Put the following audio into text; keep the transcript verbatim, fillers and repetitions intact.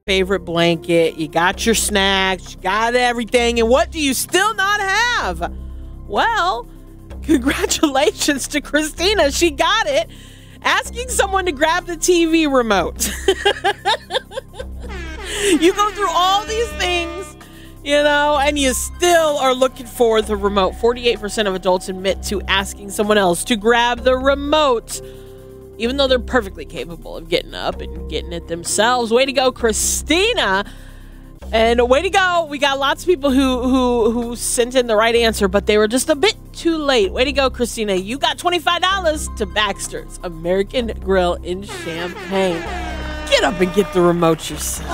favorite blanket, you got your snacks, you got everything, and what do you still not have? Well, congratulations to Christina. She got it. Asking someone to grab the T V remote. You go through all these things, you know, and you still are looking for the remote. forty-eight percent of adults admit to asking someone else to grab the remote, even though they're perfectly capable of getting up and getting it themselves. Way to go, Christina. And way to go. We got lots of people who, who, who sent in the right answer, but they were just a bit too late. Way to go, Christina. You got twenty-five dollars to Baxter's American Grill in Champaign. Get up and get the remote yourself.